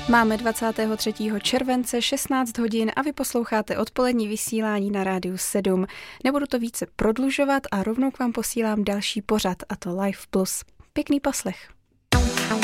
Máme 23. července 16 hodin a vy posloucháte odpolední vysílání na Rádiu 7. Nebudu to více prodlužovat a rovnou k vám posílám další pořad, a to Live Plus. Pěkný poslech.